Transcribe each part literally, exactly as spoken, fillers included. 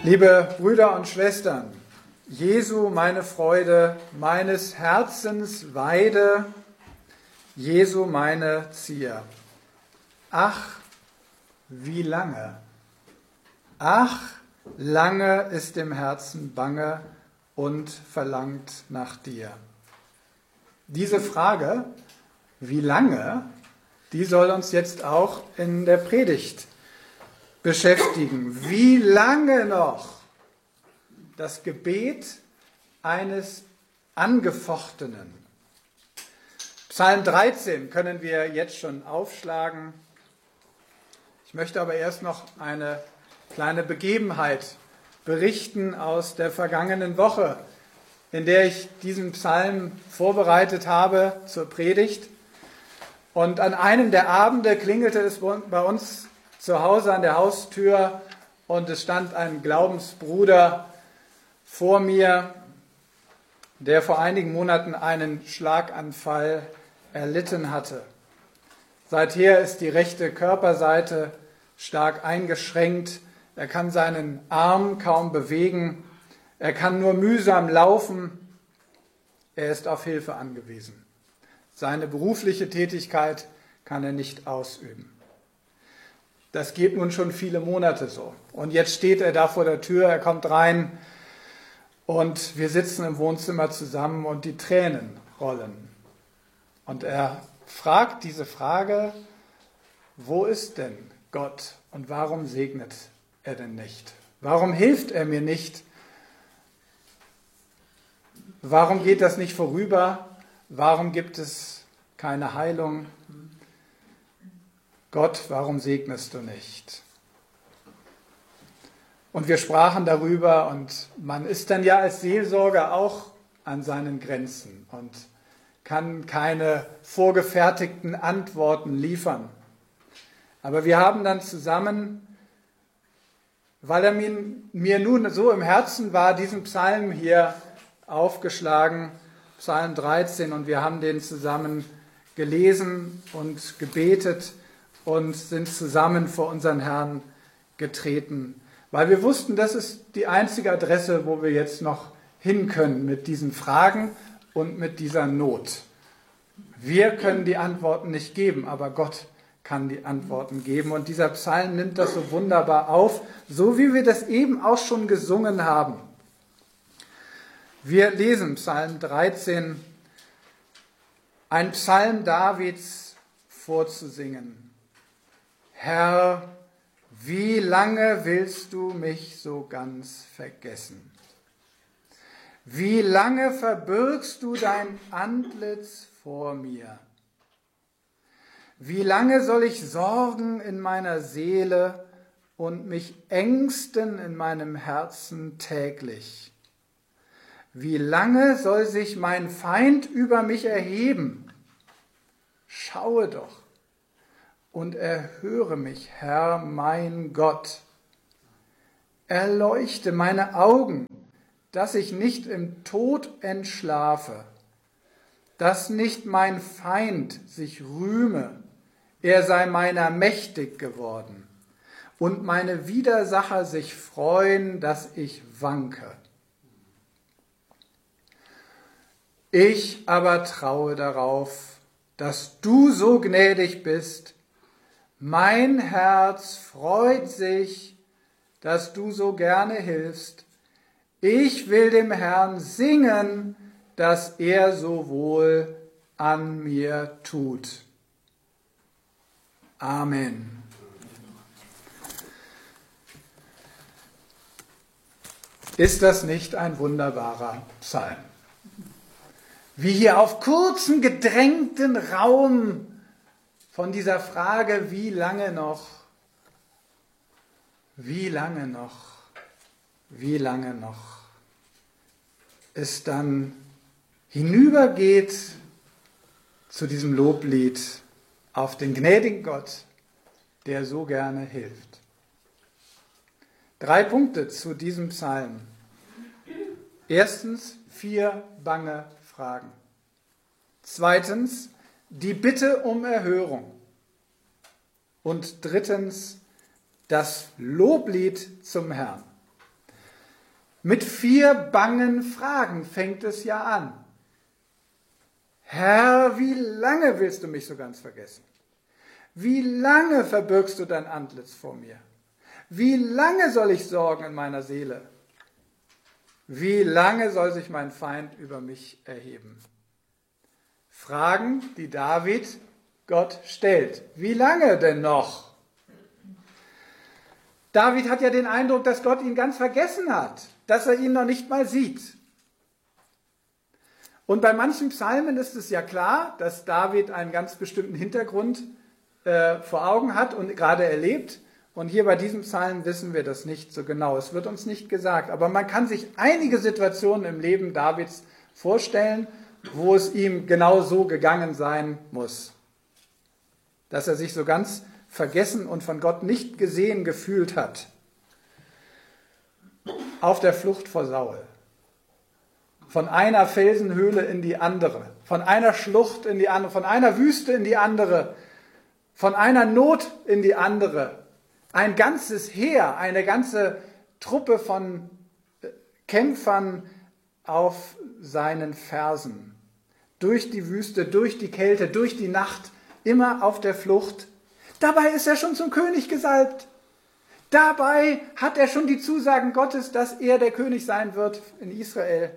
Liebe Brüder und Schwestern, Jesu meine Freude, meines Herzens Weide, Jesu meine Zier. Ach, wie lange, ach, lange ist dem Herzen bange und verlangt nach dir. Diese Frage, wie lange, die soll uns jetzt auch in der Predigt beschäftigen. Wie lange noch? Das Gebet eines Angefochtenen. Psalm dreizehn können wir jetzt schon aufschlagen. Ich möchte aber erst noch eine kleine Begebenheit berichten aus der vergangenen Woche, in der ich diesen Psalm vorbereitet habe zur Predigt. Und an einem der Abende klingelte es bei uns zu Hause an der Haustür und es stand ein Glaubensbruder vor mir, der vor einigen Monaten einen Schlaganfall erlitten hatte. Seither ist die rechte Körperseite stark eingeschränkt. Er kann seinen Arm kaum bewegen. Er kann nur mühsam laufen. Er ist auf Hilfe angewiesen. Seine berufliche Tätigkeit kann er nicht ausüben. Das geht nun schon viele Monate so. Und jetzt steht er da vor der Tür, er kommt rein und wir sitzen im Wohnzimmer zusammen und die Tränen rollen. Und er fragt diese Frage, wo ist denn Gott und warum segnet er denn nicht? Warum hilft er mir nicht? Warum geht das nicht vorüber? Warum gibt es keine Heilung? Gott, warum segnest du nicht? Und wir sprachen darüber und man ist dann ja als Seelsorger auch an seinen Grenzen und kann keine vorgefertigten Antworten liefern. Aber wir haben dann zusammen, weil er mir, mir nun so im Herzen war, diesen Psalm hier aufgeschlagen, Psalm dreizehn, und wir haben den zusammen gelesen und gebetet und sind zusammen vor unseren Herrn getreten, weil wir wussten, das ist die einzige Adresse, wo wir jetzt noch hin können mit diesen Fragen und mit dieser Not. Wir können die Antworten nicht geben, aber Gott kann die Antworten geben. Und dieser Psalm nimmt das so wunderbar auf, so wie wir das eben auch schon gesungen haben. Wir lesen Psalm dreizehn, ein Psalm Davids vorzusingen. Herr, wie lange willst du mich so ganz vergessen? Wie lange verbirgst du dein Antlitz vor mir? Wie lange soll ich sorgen in meiner Seele und mich ängsten in meinem Herzen täglich? Wie lange soll sich mein Feind über mich erheben? Schaue doch und erhöre mich, Herr, mein Gott. Erleuchte meine Augen, dass ich nicht im Tod entschlafe, dass nicht mein Feind sich rühme, er sei meiner mächtig geworden, und meine Widersacher sich freuen, dass ich wanke. Ich aber traue darauf, dass du so gnädig bist. Mein Herz freut sich, dass du so gerne hilfst. Ich will dem Herrn singen, dass er so wohl an mir tut. Amen. Ist das nicht ein wunderbarer Psalm? Wie hier auf kurzen, gedrängten Raum von dieser Frage, wie lange noch, wie lange noch, wie lange noch, es dann hinübergeht zu diesem Loblied auf den gnädigen Gott, der so gerne hilft. Drei Punkte zu diesem Psalm. Erstens, vier bange Fragen. Zweitens, die Bitte um Erhörung. Und drittens, das Loblied zum Herrn. Mit vier bangen Fragen fängt es ja an. Herr, wie lange willst du mich so ganz vergessen? Wie lange verbirgst du dein Antlitz vor mir? Wie lange soll ich sorgen in meiner Seele? Wie lange soll sich mein Feind über mich erheben? Fragen, die David Gott stellt. Wie lange denn noch? David hat ja den Eindruck, dass Gott ihn ganz vergessen hat, dass er ihn noch nicht mal sieht. Und bei manchen Psalmen ist es ja klar, dass David einen ganz bestimmten Hintergrund äh, vor Augen hat und gerade erlebt. Und hier bei diesem Psalm wissen wir das nicht so genau. Es wird uns nicht gesagt. Aber man kann sich einige Situationen im Leben Davids vorstellen, wo es ihm genau so gegangen sein muss. Dass er sich so ganz vergessen und von Gott nicht gesehen gefühlt hat. Auf der Flucht vor Saul. Von einer Felsenhöhle in die andere. Von einer Schlucht in die andere. Von einer Wüste in die andere. Von einer Not in die andere. Ein ganzes Heer, eine ganze Truppe von Kämpfern auf seinen Fersen. Durch die Wüste, durch die Kälte, durch die Nacht, immer auf der Flucht. Dabei ist er schon zum König gesalbt. Dabei hat er schon die Zusagen Gottes, dass er der König sein wird in Israel.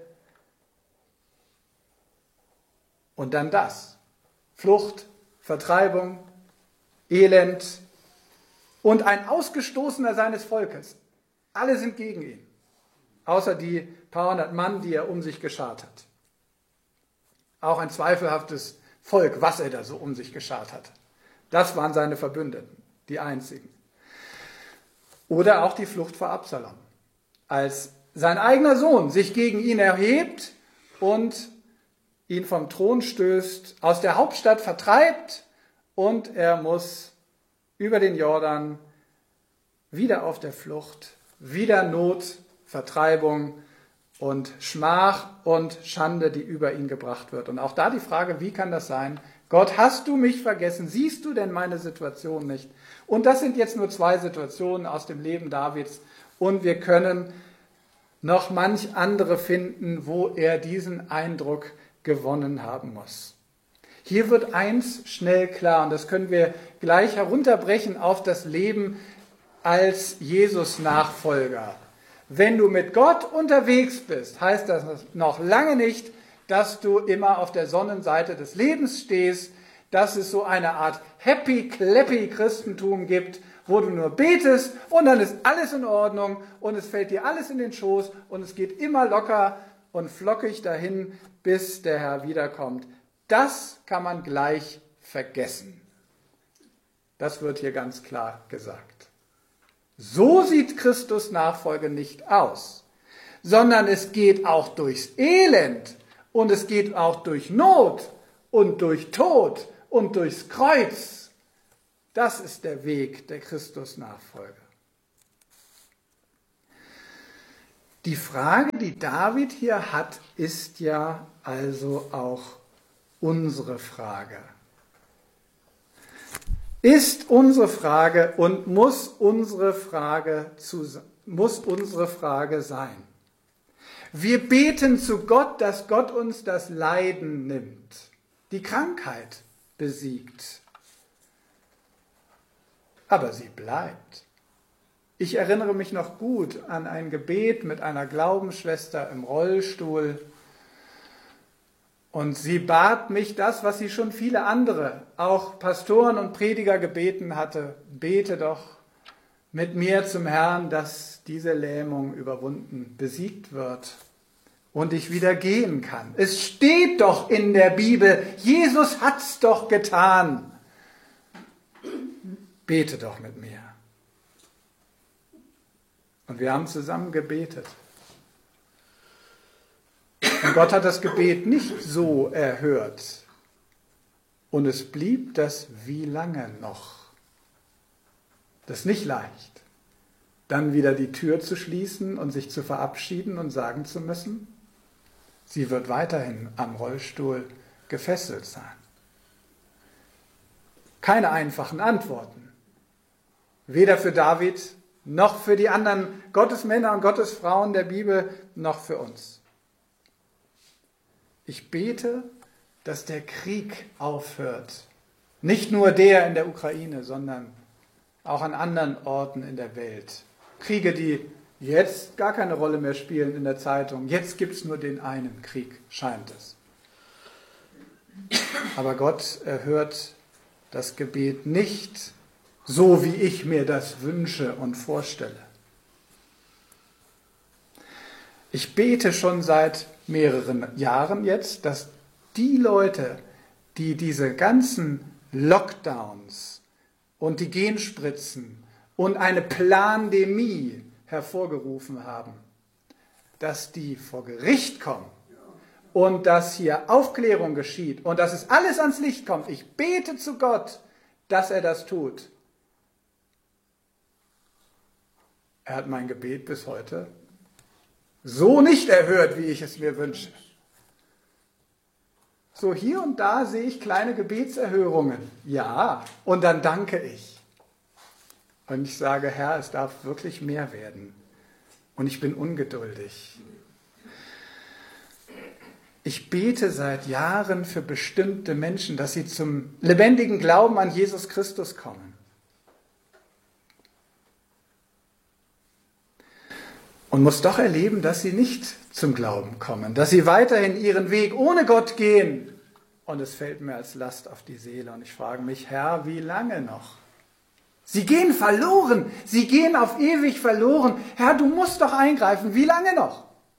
Und dann das. Flucht, Vertreibung, Elend und ein Ausgestoßener seines Volkes. Alle sind gegen ihn. Außer die paar hundert Mann, die er um sich geschart hat. Auch ein zweifelhaftes Volk, was er da so um sich geschart hat. Das waren seine Verbündeten, die einzigen. Oder auch die Flucht vor Absalom. Als sein eigener Sohn sich gegen ihn erhebt und ihn vom Thron stößt, aus der Hauptstadt vertreibt und er muss über den Jordan wieder auf der Flucht, wieder Not, Vertreibung und Schmach und Schande, die über ihn gebracht wird. Und auch da die Frage, wie kann das sein? Gott, hast du mich vergessen? Siehst du denn meine Situation nicht? Und das sind jetzt nur zwei Situationen aus dem Leben Davids. Und wir können noch manch andere finden, wo er diesen Eindruck gewonnen haben muss. Hier wird eins schnell klar, und das können wir gleich herunterbrechen auf das Leben als Jesus-Nachfolger. Wenn du mit Gott unterwegs bist, heißt das noch lange nicht, dass du immer auf der Sonnenseite des Lebens stehst, dass es so eine Art Happy-Clappy-Christentum gibt, wo du nur betest und dann ist alles in Ordnung und es fällt dir alles in den Schoß und es geht immer locker und flockig dahin, bis der Herr wiederkommt. Das kann man gleich vergessen. Das wird hier ganz klar gesagt. So sieht Christus Nachfolge nicht aus, sondern es geht auch durchs Elend und es geht auch durch Not und durch Tod und durchs Kreuz. Das ist der Weg der Christus-Nachfolger. Die Frage, die David hier hat, ist ja also auch unsere Frage. Ist unsere Frage und muss unsere Frage, zu, muss unsere Frage sein. Wir beten zu Gott, dass Gott uns das Leiden nimmt, die Krankheit besiegt. Aber sie bleibt. Ich erinnere mich noch gut an ein Gebet mit einer Glaubensschwester im Rollstuhl. Und sie bat mich das, was sie schon viele andere, auch Pastoren und Prediger gebeten hatte. Bete doch mit mir zum Herrn, dass diese Lähmung überwunden, besiegt wird und ich wieder gehen kann. Es steht doch in der Bibel, Jesus hat's doch getan. Bete doch mit mir. Und wir haben zusammen gebetet. Und Gott hat das Gebet nicht so erhört. Und es blieb das wie lange noch. Das ist nicht leicht. Dann wieder die Tür zu schließen und sich zu verabschieden und sagen zu müssen, sie wird weiterhin am Rollstuhl gefesselt sein. Keine einfachen Antworten. Weder für David noch für die anderen Gottesmänner und Gottesfrauen der Bibel, noch für uns. Ich bete, dass der Krieg aufhört. Nicht nur der in der Ukraine, sondern auch an anderen Orten in der Welt. Kriege, die jetzt gar keine Rolle mehr spielen in der Zeitung. Jetzt gibt es nur den einen Krieg, scheint es. Aber Gott erhört das Gebet nicht so, wie ich mir das wünsche und vorstelle. Ich bete schon seit mehreren Jahren jetzt, dass die Leute, die diese ganzen Lockdowns und die Genspritzen und eine Plandemie hervorgerufen haben, dass die vor Gericht kommen und dass hier Aufklärung geschieht und dass es alles ans Licht kommt. Ich bete zu Gott, dass er das tut. Er hat mein Gebet bis heute so nicht erhört, wie ich es mir wünsche. So hier und da sehe ich kleine Gebetserhörungen. Ja, und dann danke ich. Und ich sage, Herr, es darf wirklich mehr werden. Und ich bin ungeduldig. Ich bete seit Jahren für bestimmte Menschen, dass sie zum lebendigen Glauben an Jesus Christus kommen. Und muss doch erleben, dass sie nicht zum Glauben kommen, dass sie weiterhin ihren Weg ohne Gott gehen. Und es fällt mir als Last auf die Seele. Und ich frage mich, Herr, wie lange noch? Sie gehen verloren, sie gehen auf ewig verloren. Herr, du musst doch eingreifen, wie lange noch?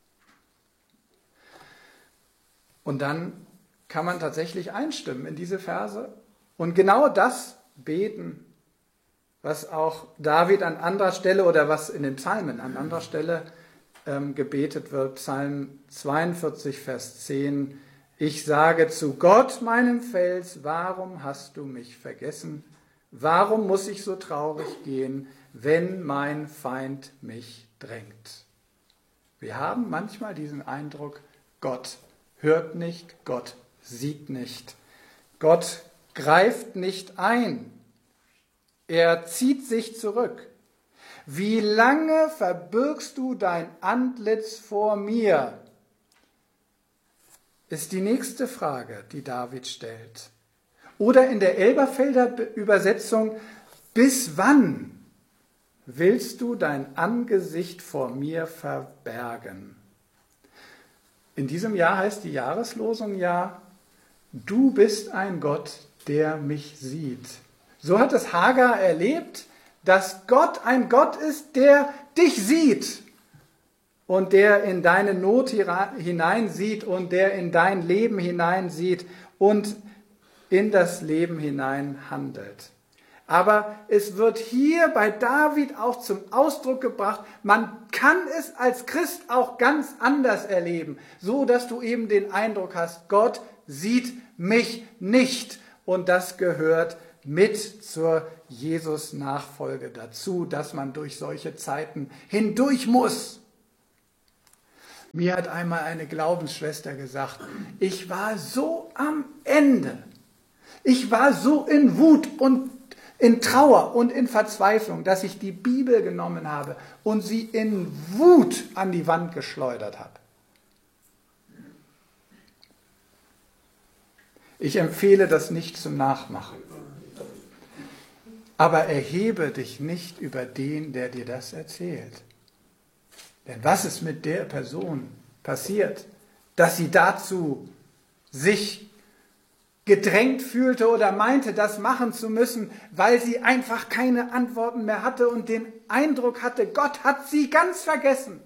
Und dann kann man tatsächlich einstimmen in diese Verse und genau das beten, was auch David an anderer Stelle oder was in den Psalmen an anderer Stelle ähm, gebetet wird. Psalm zweiundvierzig, Vers zehn. Ich sage zu Gott, meinem Fels, warum hast du mich vergessen? Warum muss ich so traurig gehen, wenn mein Feind mich drängt? Wir haben manchmal diesen Eindruck, Gott hört nicht, Gott sieht nicht, Gott greift nicht ein. Er zieht sich zurück. Wie lange verbirgst du dein Antlitz vor mir? Ist die nächste Frage, die David stellt. Oder in der Elberfelder Übersetzung, bis wann willst du dein Angesicht vor mir verbergen? In diesem Jahr heißt die Jahreslosung ja, du bist ein Gott, der mich sieht. So hat es Hagar erlebt, dass Gott ein Gott ist, der dich sieht und der in deine Not hineinsieht und der in dein Leben hineinsieht und in das Leben hinein handelt. Aber es wird hier bei David auch zum Ausdruck gebracht, man kann es als Christ auch ganz anders erleben, so dass du eben den Eindruck hast, Gott sieht mich nicht. Und das gehört mit zur Jesus-Nachfolge dazu, dass man durch solche Zeiten hindurch muss. Mir hat einmal eine Glaubensschwester gesagt, ich war so am Ende. Ich war so in Wut und in Trauer und in Verzweiflung, dass ich die Bibel genommen habe und sie in Wut an die Wand geschleudert habe. Ich empfehle das nicht zum Nachmachen. Aber erhebe dich nicht über den, der dir das erzählt. Denn was ist mit der Person passiert, dass sie dazu sich gedrängt fühlte oder meinte, das machen zu müssen, weil sie einfach keine Antworten mehr hatte und den Eindruck hatte, Gott hat sie ganz vergessen.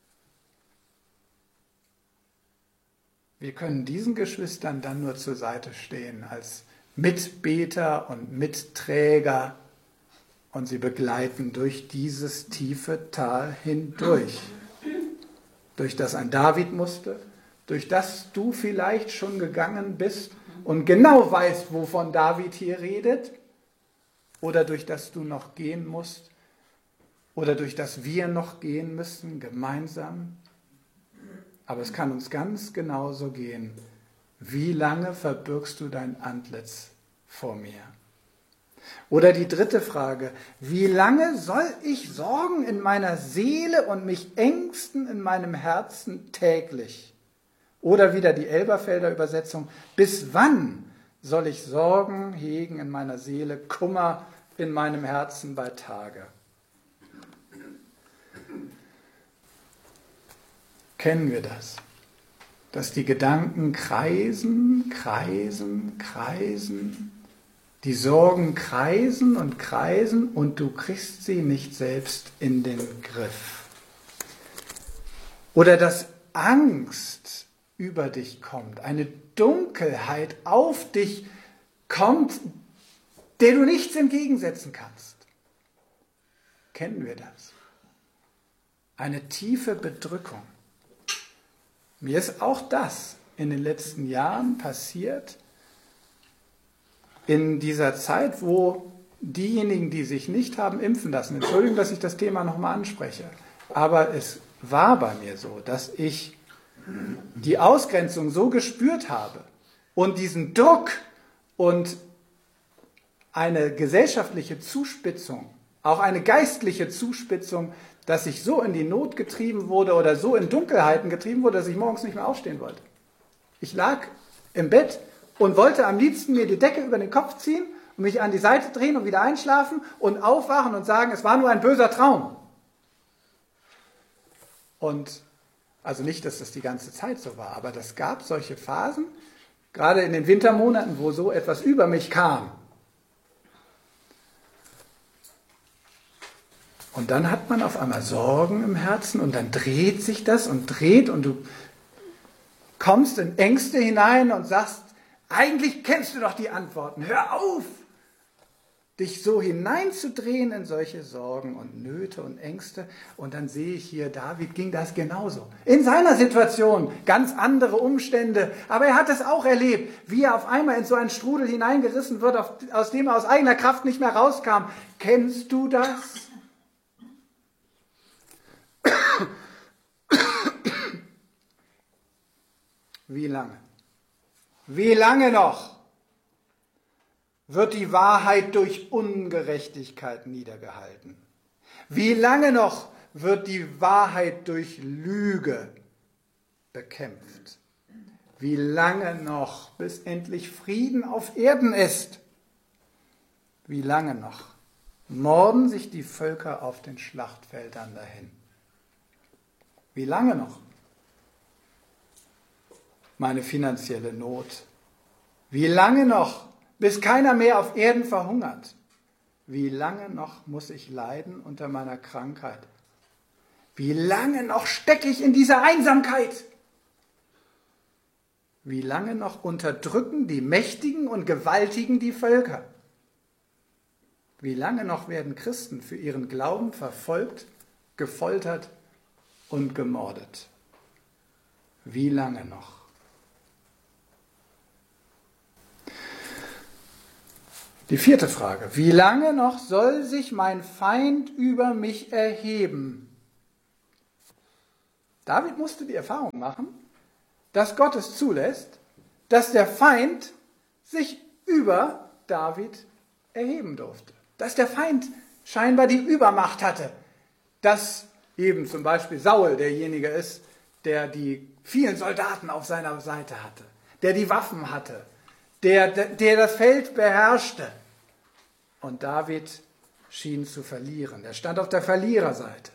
Wir können diesen Geschwistern dann nur zur Seite stehen als Mitbeter und Mitträger und sie begleiten durch dieses tiefe Tal hindurch, durch das ein David musste, durch das du vielleicht schon gegangen bist und genau weißt, wovon David hier redet, oder durch das du noch gehen musst, oder durch das wir noch gehen müssen, gemeinsam. Aber es kann uns ganz genauso gehen. Wie lange verbirgst du dein Antlitz vor mir? Oder die dritte Frage, wie lange soll ich sorgen in meiner Seele und mich ängsten in meinem Herzen täglich? Oder wieder die Elberfelder Übersetzung, bis wann soll ich Sorgen hegen in meiner Seele, Kummer in meinem Herzen bei Tage? Kennen wir das? Dass die Gedanken kreisen, kreisen, kreisen, die Sorgen kreisen und kreisen und du kriegst sie nicht selbst in den Griff. Oder dass Angst über dich kommt, eine Dunkelheit auf dich kommt, der du nichts entgegensetzen kannst. Kennen wir das? Eine tiefe Bedrückung. Mir ist auch das in den letzten Jahren passiert, in dieser Zeit, wo diejenigen, die sich nicht haben impfen lassen, Entschuldigung, dass ich das Thema nochmal anspreche, aber es war bei mir so, dass ich die Ausgrenzung so gespürt habe und diesen Druck und eine gesellschaftliche Zuspitzung, auch eine geistliche Zuspitzung, dass ich so in die Not getrieben wurde oder so in Dunkelheiten getrieben wurde, dass ich morgens nicht mehr aufstehen wollte. Ich lag im Bett und wollte am liebsten mir die Decke über den Kopf ziehen und mich an die Seite drehen und wieder einschlafen und aufwachen und sagen, es war nur ein böser Traum. Und also nicht, dass das die ganze Zeit so war, aber das gab solche Phasen, gerade in den Wintermonaten, wo so etwas über mich kam. Und dann hat man auf einmal Sorgen im Herzen und dann dreht sich das und dreht und du kommst in Ängste hinein und sagst, eigentlich kennst du doch die Antworten, hör auf, dich so hineinzudrehen in solche Sorgen und Nöte und Ängste. Und dann sehe ich hier, David ging das genauso. In seiner Situation, ganz andere Umstände, aber er hat es auch erlebt, wie er auf einmal in so einen Strudel hineingerissen wird, aus dem er aus eigener Kraft nicht mehr rauskam. Kennst du das? Wie lange? Wie lange noch wird die Wahrheit durch Ungerechtigkeit niedergehalten? Wie lange noch wird die Wahrheit durch Lüge bekämpft? Wie lange noch, bis endlich Frieden auf Erden ist? Wie lange noch morden sich die Völker auf den Schlachtfeldern dahin? Wie lange noch? Meine finanzielle Not. Wie lange noch, bis keiner mehr auf Erden verhungert? Wie lange noch muss ich leiden unter meiner Krankheit? Wie lange noch stecke ich in dieser Einsamkeit? Wie lange noch unterdrücken die Mächtigen und Gewaltigen die Völker? Wie lange noch werden Christen für ihren Glauben verfolgt, gefoltert und gemordet? Wie lange noch? Die vierte Frage. Wie lange noch soll sich mein Feind über mich erheben? David musste die Erfahrung machen, dass Gott es zulässt, dass der Feind sich über David erheben durfte. Dass der Feind scheinbar die Übermacht hatte. Dass eben zum Beispiel Saul derjenige ist, der die vielen Soldaten auf seiner Seite hatte, der die Waffen hatte, der, der das Feld beherrschte. Und David schien zu verlieren. Er stand auf der Verliererseite.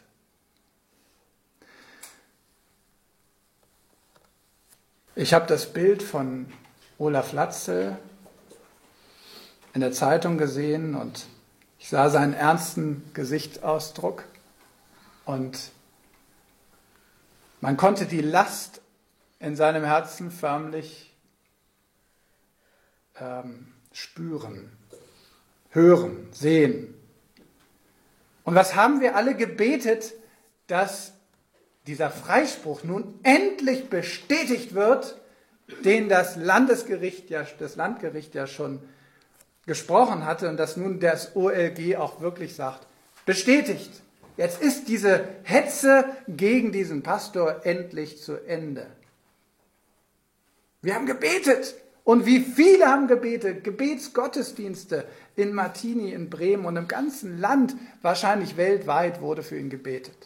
Ich habe das Bild von Olaf Latzel in der Zeitung gesehen und ich sah seinen ernsten Gesichtsausdruck und man konnte die Last in seinem Herzen förmlich ähm, spüren, hören, sehen. Und was haben wir alle gebetet, dass dieser Freispruch nun endlich bestätigt wird, den das Landesgericht ja, das Landgericht ja schon gesprochen hatte und dass nun das O L G auch wirklich sagt, bestätigt. Jetzt ist diese Hetze gegen diesen Pastor endlich zu Ende. Wir haben gebetet Und wie viele haben gebetet, Gebetsgottesdienste in Martini, in Bremen und im ganzen Land, wahrscheinlich weltweit, wurde für ihn gebetet.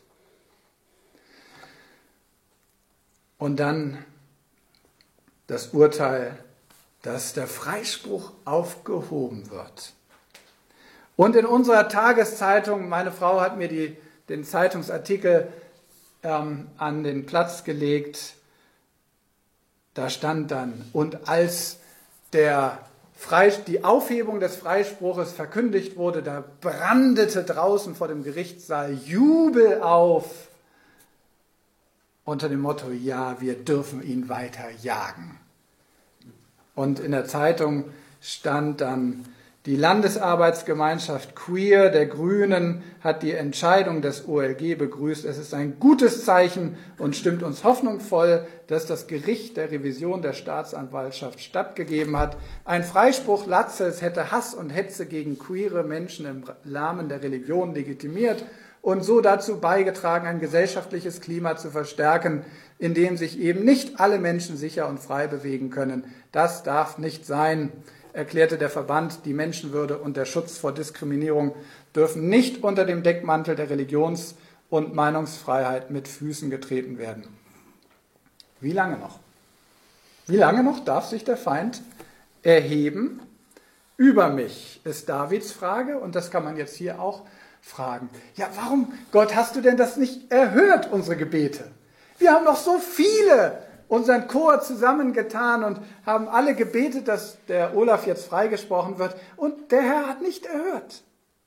Und dann das Urteil, dass der Freispruch aufgehoben wird. Und in unserer Tageszeitung, meine Frau hat mir die, den Zeitungsartikel ähm, an den Platz gelegt, da stand dann, und als der Freis- die Aufhebung des Freispruches verkündigt wurde, da brandete draußen vor dem Gerichtssaal Jubel auf unter dem Motto, ja, wir dürfen ihn weiter jagen. Und in der Zeitung stand dann, die Landesarbeitsgemeinschaft Queer der Grünen hat die Entscheidung des O L G begrüßt. Es ist ein gutes Zeichen und stimmt uns hoffnungsvoll, dass das Gericht der Revision der Staatsanwaltschaft stattgegeben hat. Ein Freispruch Latzels hätte Hass und Hetze gegen queere Menschen im Rahmen der Religion legitimiert und so dazu beigetragen, ein gesellschaftliches Klima zu verstärken, in dem sich eben nicht alle Menschen sicher und frei bewegen können. Das darf nicht sein, erklärte der Verband. Die Menschenwürde und der Schutz vor Diskriminierung dürfen nicht unter dem Deckmantel der Religions- und Meinungsfreiheit mit Füßen getreten werden. Wie lange noch? Wie lange noch darf sich der Feind erheben über mich, ist Davids Frage, und das kann man jetzt hier auch fragen. Ja, warum, Gott, hast du denn das nicht erhört, unsere Gebete? Wir haben noch so viele unseren Chor zusammengetan und haben alle gebetet, dass der Olaf jetzt freigesprochen wird, und der Herr hat nicht erhört.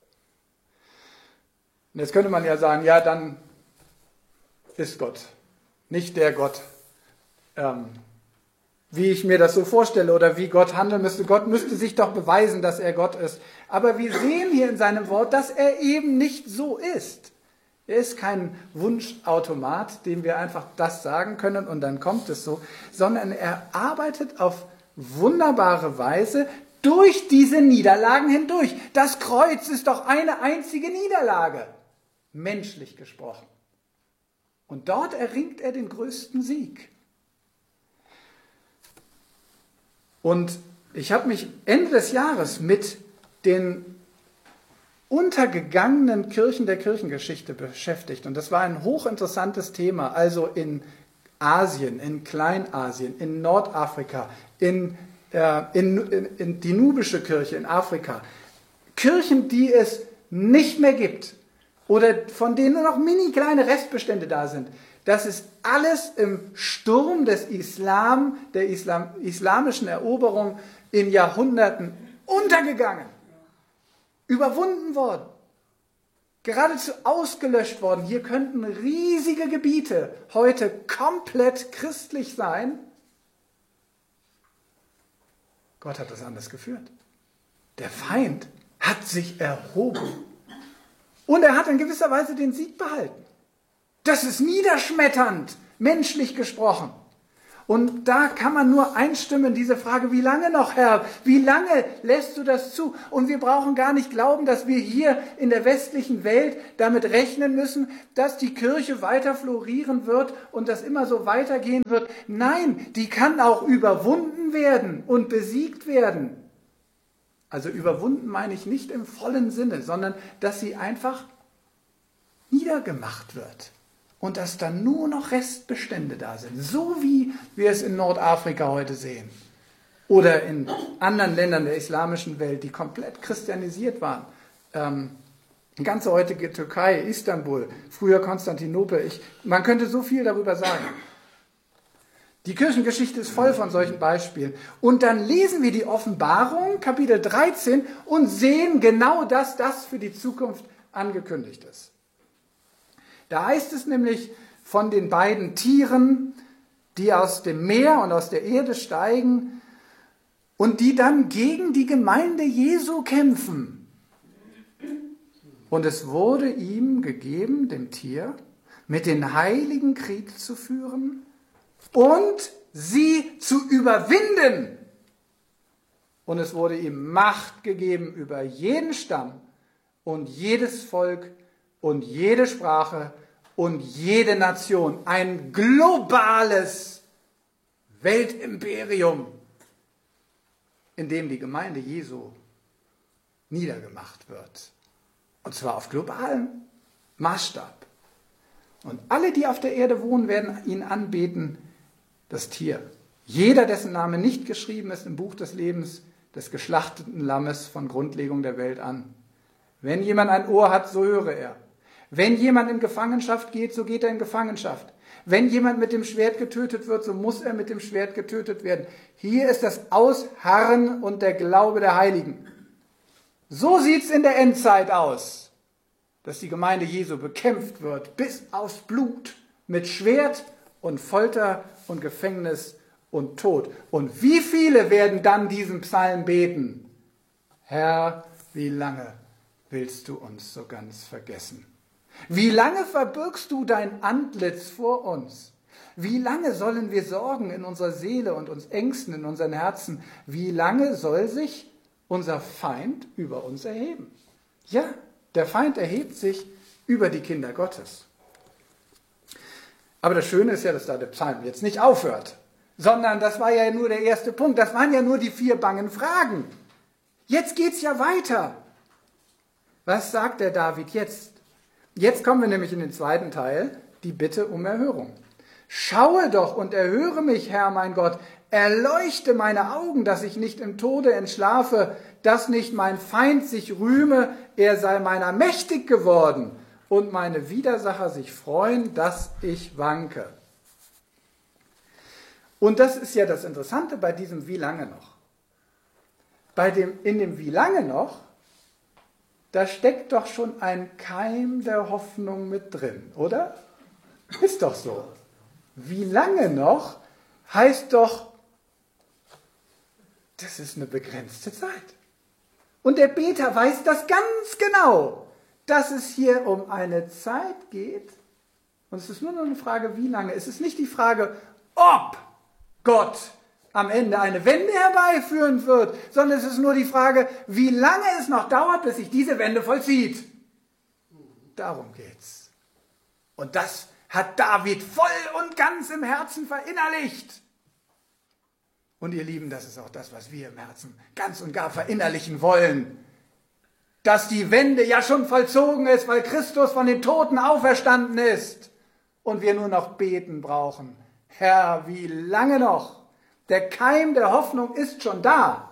Und jetzt könnte man ja sagen, ja, dann ist Gott nicht der Gott, ähm, wie ich mir das so vorstelle oder wie Gott handeln müsste. Gott müsste sich doch beweisen, dass er Gott ist. Aber wir sehen hier in seinem Wort, dass er eben nicht so ist. Er ist kein Wunschautomat, dem wir einfach das sagen können und dann kommt es so, sondern er arbeitet auf wunderbare Weise durch diese Niederlagen hindurch. Das Kreuz ist doch eine einzige Niederlage, menschlich gesprochen. Und dort erringt er den größten Sieg. Und ich habe mich Ende des Jahres mit den untergegangenen Kirchen der Kirchengeschichte beschäftigt. Und das war ein hochinteressantes Thema. Also in Asien, in Kleinasien, in Nordafrika, in, äh, in, in, in die nubische Kirche in Afrika. Kirchen, die es nicht mehr gibt oder von denen nur noch mini kleine Restbestände da sind. Das ist alles im Sturm des Islam, der Islam, islamischen Eroberung in Jahrhunderten untergegangen. Überwunden worden, geradezu ausgelöscht worden. Hier könnten riesige Gebiete heute komplett christlich sein. Gott hat das anders geführt. Der Feind hat sich erhoben und er hat in gewisser Weise den Sieg behalten. Das ist niederschmetternd, menschlich gesprochen. Und da kann man nur einstimmen, diese Frage, wie lange noch, Herr? Wie lange lässt du das zu? Und wir brauchen gar nicht glauben, dass wir hier in der westlichen Welt damit rechnen müssen, dass die Kirche weiter florieren wird und das immer so weitergehen wird. Nein, die kann auch überwunden werden und besiegt werden. Also überwunden meine ich nicht im vollen Sinne, sondern dass sie einfach niedergemacht wird. Und dass dann nur noch Restbestände da sind, so wie wir es in Nordafrika heute sehen. Oder in anderen Ländern der islamischen Welt, die komplett christianisiert waren. Ähm, die ganze heutige Türkei, Istanbul, früher Konstantinopel. Ich, man könnte so viel darüber sagen. Die Kirchengeschichte ist voll von solchen Beispielen. Und dann lesen wir die Offenbarung, Kapitel dreizehn, und sehen genau, dass das für die Zukunft angekündigt ist. Da heißt es nämlich von den beiden Tieren, die aus dem Meer und aus der Erde steigen und die dann gegen die Gemeinde Jesu kämpfen. Und es wurde ihm gegeben, dem Tier, mit den Heiligen Krieg zu führen und sie zu überwinden. Und es wurde ihm Macht gegeben über jeden Stamm und jedes Volk und jede Sprache und jede Nation. Ein globales Weltimperium. in dem die Gemeinde Jesu niedergemacht wird. Und zwar auf globalem Maßstab. Und alle, die auf der Erde wohnen, werden ihn anbeten, das Tier. Jeder, dessen Name nicht geschrieben ist im Buch des Lebens des geschlachteten Lammes von Grundlegung der Welt an. Wenn jemand ein Ohr hat, so höre er. Wenn jemand in Gefangenschaft geht, so geht er in Gefangenschaft. Wenn jemand mit dem Schwert getötet wird, so muss er mit dem Schwert getötet werden. Hier ist das Ausharren und der Glaube der Heiligen. So sieht's in der Endzeit aus, dass die Gemeinde Jesu bekämpft wird bis aufs Blut mit Schwert und Folter und Gefängnis und Tod. Und wie viele werden dann diesen Psalm beten? Herr, wie lange willst du uns so ganz vergessen? Wie lange verbirgst du dein Antlitz vor uns? Wie lange sollen wir sorgen in unserer Seele und uns ängsten in unseren Herzen? Wie lange soll sich unser Feind über uns erheben? Ja, der Feind erhebt sich über die Kinder Gottes. Aber das Schöne ist ja, dass da der Psalm jetzt nicht aufhört, sondern das war ja nur der erste Punkt. Das waren ja nur die vier bangen Fragen. Jetzt geht's ja weiter. Was sagt der David jetzt? Jetzt kommen wir nämlich in den zweiten Teil, die Bitte um Erhörung. Schaue doch und erhöre mich, Herr mein Gott. Erleuchte meine Augen, dass ich nicht im Tode entschlafe, dass nicht mein Feind sich rühme, er sei meiner mächtig geworden und meine Widersacher sich freuen, dass ich wanke. Und das ist ja das Interessante bei diesem Wie lange noch. Bei dem, in dem Wie lange noch, da steckt doch schon ein Keim der Hoffnung mit drin, oder? Ist doch so. Wie lange noch heißt doch, das ist eine begrenzte Zeit. Und der Beter weiß das ganz genau, dass es hier um eine Zeit geht. Und es ist nur noch eine Frage, wie lange. Es ist nicht die Frage, ob Gott am Ende eine Wende herbeiführen wird, sondern es ist nur die Frage, wie lange es noch dauert, bis sich diese Wende vollzieht. Darum geht's. Und das hat David voll und ganz im Herzen verinnerlicht. Und ihr Lieben, das ist auch das, was wir im Herzen ganz und gar verinnerlichen wollen. Dass die Wende ja schon vollzogen ist, weil Christus von den Toten auferstanden ist. Und wir nur noch beten brauchen. Herr, wie lange noch? Der Keim der Hoffnung ist schon da.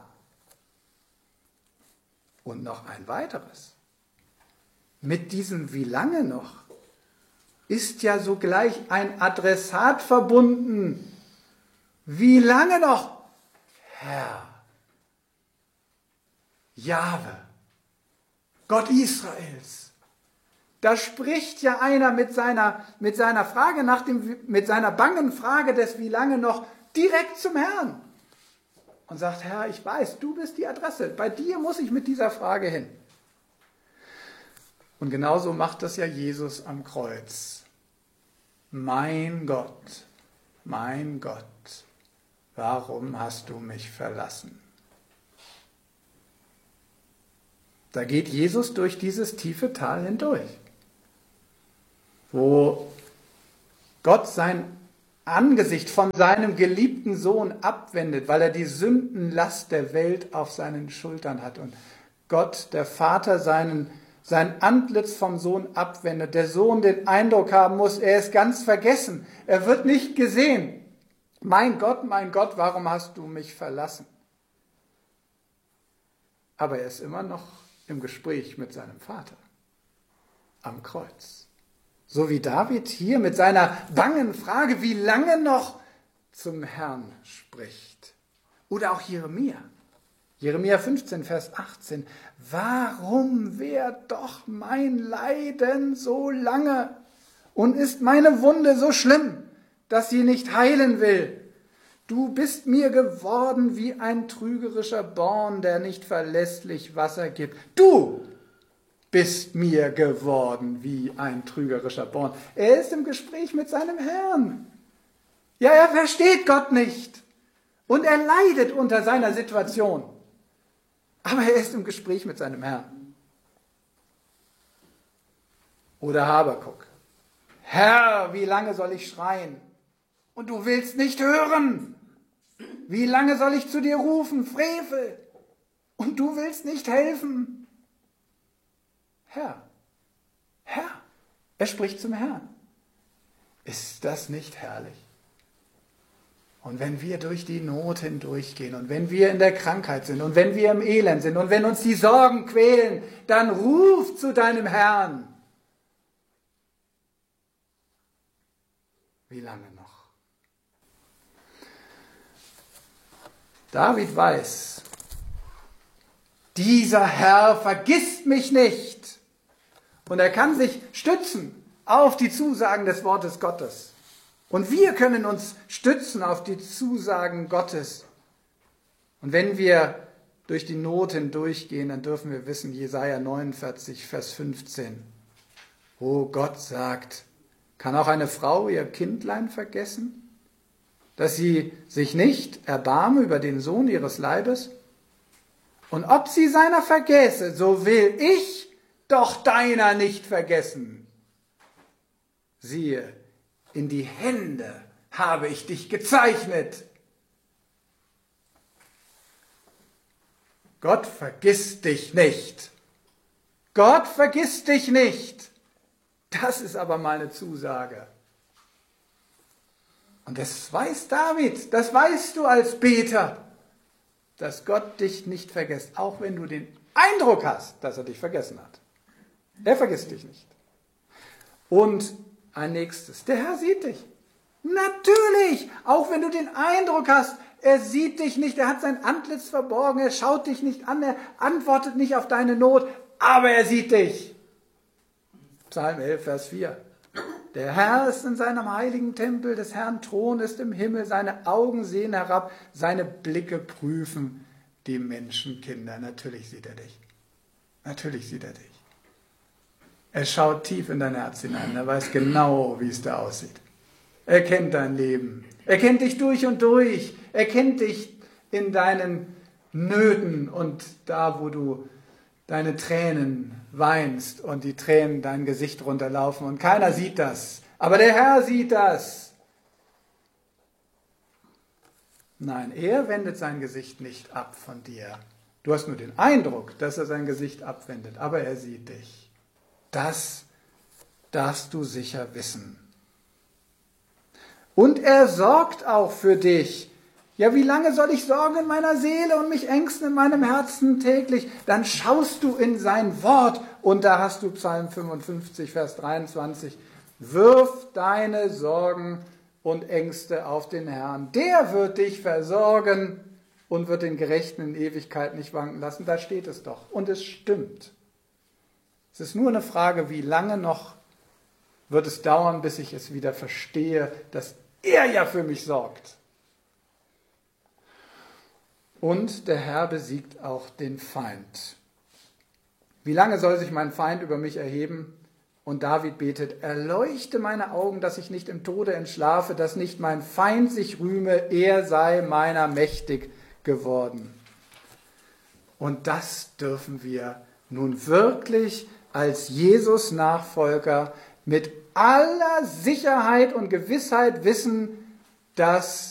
Und noch ein weiteres. Mit diesem wie lange noch ist ja sogleich ein Adressat verbunden. Wie lange noch? Herr, Jahwe, Gott Israels. Da spricht ja einer mit seiner, mit seiner Frage nach dem, mit seiner bangen Frage des wie lange noch direkt zum Herrn und sagt, Herr, ich weiß, du bist die Adresse. Bei dir muss ich mit dieser Frage hin. Und genauso macht das ja Jesus am Kreuz. Mein Gott, mein Gott, warum hast du mich verlassen? Da geht Jesus durch dieses tiefe Tal hindurch, wo Gott sein Angesicht von seinem geliebten Sohn abwendet, weil er die Sündenlast der Welt auf seinen Schultern hat und Gott, der Vater, seinen, sein Antlitz vom Sohn abwendet. Der Sohn den Eindruck haben muss, er ist ganz vergessen, er wird nicht gesehen. Mein Gott, mein Gott, warum hast du mich verlassen? Aber er ist immer noch im Gespräch mit seinem Vater am Kreuz. So wie David hier mit seiner bangen Frage, wie lange noch, zum Herrn spricht. Oder auch Jeremia. Jeremia fünfzehn, Vers achtzehn. Warum währt doch mein Leiden so lange und ist meine Wunde so schlimm, dass sie nicht heilen will? Du bist mir geworden wie ein trügerischer Born, der nicht verlässlich Wasser gibt. Du bist mir geworden wie ein trügerischer Born. Er ist im Gespräch mit seinem Herrn. Ja, er versteht Gott nicht. Und er leidet unter seiner Situation. Aber er ist im Gespräch mit seinem Herrn. Oder Habakuk. Herr, wie lange soll ich schreien? Und du willst nicht hören. wie lange soll ich zu dir rufen? Frevel! Und du willst nicht helfen. Herr, Herr, er spricht zum Herrn. Ist das nicht herrlich? Und wenn wir durch die Not hindurchgehen und wenn wir in der Krankheit sind und wenn wir im Elend sind und wenn uns die Sorgen quälen, dann ruf zu deinem Herrn. Wie lange noch? David weiß, dieser Herr vergisst mich nicht. Und er kann sich stützen auf die Zusagen des Wortes Gottes. Und wir können uns stützen auf die Zusagen Gottes. Und wenn wir durch die Not hindurchgehen, dann dürfen wir wissen, Jesaja neunundvierzig, Vers fünfzehn, wo Gott sagt, kann auch eine Frau ihr Kindlein vergessen, dass sie sich nicht erbarme über den Sohn ihres Leibes? Und ob sie seiner vergäße, so will ich doch deiner nicht vergessen. Siehe, in die Hände habe ich dich gezeichnet. Gott vergisst dich nicht. Gott vergisst dich nicht. Das ist aber mal eine Zusage. Und das weiß David, das weißt du als Beter, dass Gott dich nicht vergisst, auch wenn du den Eindruck hast, dass er dich vergessen hat. Er vergisst dich nicht. Und ein nächstes, der Herr sieht dich. Natürlich, auch wenn du den Eindruck hast, er sieht dich nicht, er hat sein Antlitz verborgen, er schaut dich nicht an, er antwortet nicht auf deine Not, aber er sieht dich. Psalm elf, Vers vier. Der Herr ist in seinem heiligen Tempel, des Herrn Thron ist im Himmel, seine Augen sehen herab, seine Blicke prüfen die Menschenkinder. Natürlich sieht er dich. Natürlich sieht er dich. Er schaut tief in dein Herz hinein. Er weiß genau, wie es da aussieht. Er kennt dein Leben. Er kennt dich durch und durch. Er kennt dich in deinen Nöten und da, wo du deine Tränen weinst und die Tränen dein Gesicht runterlaufen und keiner sieht das. Aber der Herr sieht das. Nein, er wendet sein Gesicht nicht ab von dir. Du hast nur den Eindruck, dass er sein Gesicht abwendet, aber er sieht dich. Das darfst du sicher wissen. Und er sorgt auch für dich. Ja, wie lange soll ich sorgen in meiner Seele und mich ängsten in meinem Herzen täglich? Dann schaust du in sein Wort und da hast du Psalm fünfundfünfzig, Vers dreiundzwanzig. Wirf deine Sorgen und Ängste auf den Herrn. Der wird dich versorgen und wird den Gerechten in Ewigkeit nicht wanken lassen. Da steht es doch. Und es stimmt. Es ist nur eine Frage, wie lange noch wird es dauern, bis ich es wieder verstehe, dass er ja für mich sorgt. Und der Herr besiegt auch den Feind. Wie lange soll sich mein Feind über mich erheben? Und David betet, erleuchte meine Augen, dass ich nicht im Tode entschlafe, dass nicht mein Feind sich rühme, er sei meiner mächtig geworden. Und das dürfen wir nun wirklich als Jesus-Nachfolger mit aller Sicherheit und Gewissheit wissen, dass